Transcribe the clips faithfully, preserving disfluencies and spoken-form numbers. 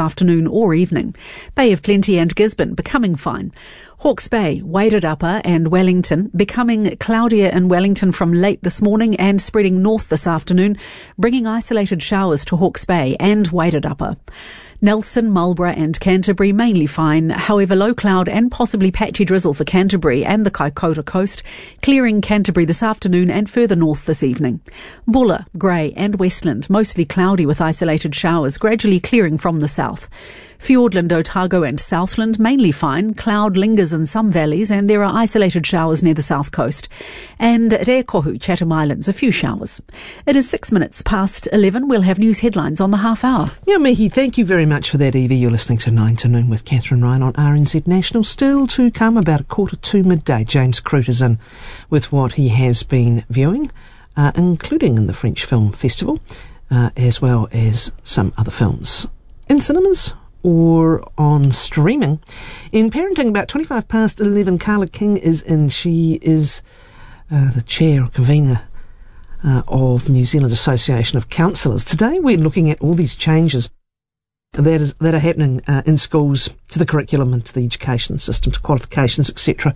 afternoon or evening. Bay of Plenty and Gisborne becoming fine. Hawke's Bay, Wairarapa and Wellington becoming cloudier in Wellington from late this morning and spreading north this afternoon, bringing isolated showers to Hawke's Bay and Wairarapa. Nelson, Marlborough and Canterbury mainly fine, however low cloud and possibly patchy drizzle for Canterbury and the Kaikoura coast, clearing Canterbury this afternoon and further north this evening. Bulla, Grey and Westland mostly cloudy with isolated showers gradually clearing from the south. Fiordland, Otago and Southland mainly fine, cloud lingers in some valleys and there are isolated showers near the south coast. And at Eakohu, Chatham Islands, a few showers. It is six minutes past eleven. We'll have news headlines on the half hour. Yeah, Mihi, thank you very much for that, Evie. You're listening to nine to noon with Catherine Ryan on R N Z National. Still to come about a quarter to midday. James Cruiter's in with what he has been viewing, uh, including in the French Film Festival, uh, as well as some other films in cinemas or on streaming. In parenting, about twenty-five past eleven, Carla King is in. She is uh, the chair or convener uh, of New Zealand Association of Counsellors. Today we're looking at all these changes that is that are happening uh, in schools, to the curriculum and to the education system, to qualifications, et cetera.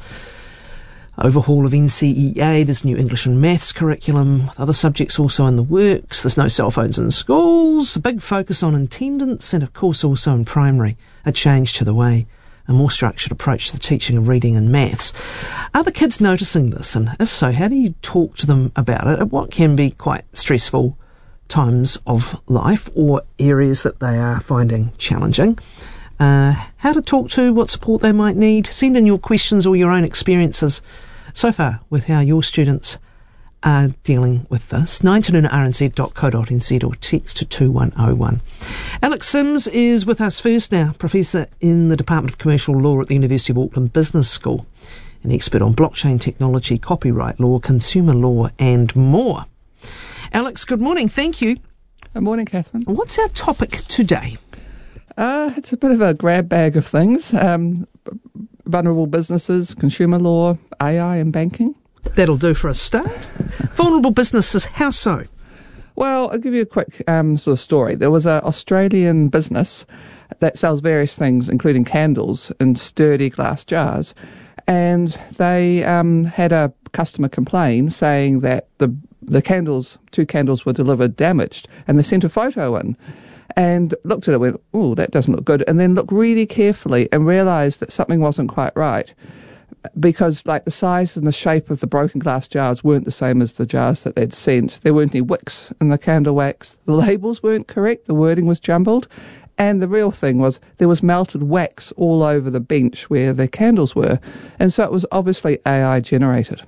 Overhaul of N C E A, there's new English and Maths curriculum, with other subjects also in the works. There's no cell phones in schools, a big focus on attendance, and of course also in primary, a change to the way, a more structured approach to the teaching of reading and maths. Are the kids noticing this? And if so, how do you talk to them about it at what can be quite stressful times of life or areas that they are finding challenging? Uh, how to talk to, what support they might need. Send in your questions or your own experiences so far with how your students are dealing with this. nine to noon at r n z dot co dot n z or text to two one oh one. Alex Sims is with us first now, Professor in the Department of Commercial Law at the University of Auckland Business School, an expert on blockchain technology, copyright law, consumer law and more. Alex, good morning. Thank you. Good morning, Catherine. What's our topic today? Uh, it's a bit of a grab bag of things. Um, vulnerable businesses, consumer law, A I and banking. That'll do for a start. Vulnerable businesses, how so? Well, I'll give you a quick um, sort of story. There was an Australian business that sells various things, including candles, in sturdy glass jars. And they um, had a customer complain saying that the the candles, two candles were delivered damaged, and they sent a photo in. And looked at it and went, oh, that doesn't look good. And then looked really carefully and realised that something wasn't quite right. Because, like, the size and the shape of the broken glass jars weren't the same as the jars that they'd sent. There weren't any wicks in the candle wax. The labels weren't correct. The wording was jumbled. And the real thing was there was melted wax all over the bench where the candles were. And so it was obviously A I generated.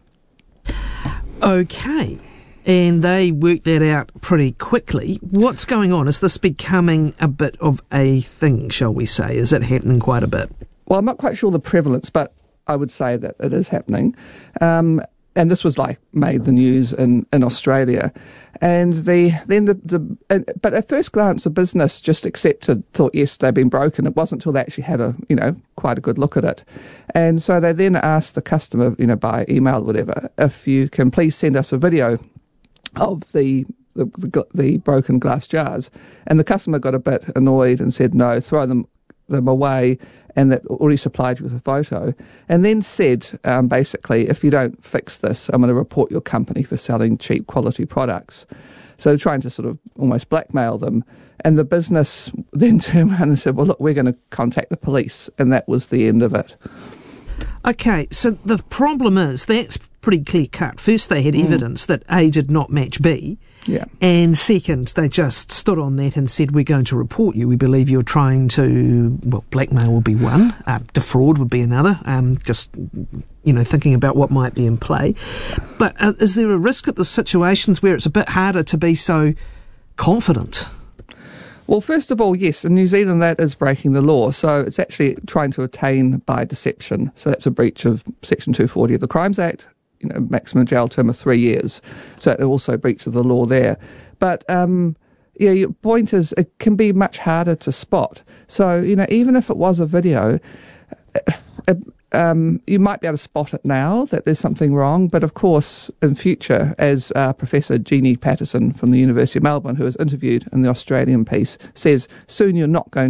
Okay. And they worked that out pretty quickly. What's going on? Is this becoming a bit of a thing, shall we say? Is it happening quite a bit? Well, I'm not quite sure the prevalence, but I would say that it is happening. Um, and this was like made the news in, in Australia. And the then the, the uh, but at first glance, the business just accepted, thought, yes, they've been broken. It wasn't until they actually had a, you know, quite a good look at it. And so they then asked the customer, you know, by email or whatever, if you can please send us a video of the, the the the broken glass jars. And the customer got a bit annoyed and said no, throw them them away, and that already supplied you with a photo, and then said um, basically, if you don't fix this, I'm going to report your company for selling cheap quality products. So they're trying to sort of almost blackmail them, and the business then turned around and said, well, look, we're going to contact the police, and that was the end of it. Okay, so the problem is, that's pretty clear cut. First, they had mm. evidence that A did not match B. Yeah. And second, they just stood on that and said, we're going to report you. We believe you're trying to, well, blackmail would be one, uh, defraud would be another, um, just, you know, thinking about what might be in play. But uh, is there a risk at the situations where it's a bit harder to be so confident? Well, first of all, yes, in New Zealand that is breaking the law. So it's actually trying to attain by deception. So that's a breach of Section two forty of the Crimes Act, you know, maximum jail term of three years. So it also breaches the law there. But, um, yeah, your point is it can be much harder to spot. So, you know, even if it was a video, it, Um, you might be able to spot it now that there's something wrong, but of course in future, as uh, Professor Jeannie Patterson from the University of Melbourne, who was interviewed in the Australian piece, says, soon you're not going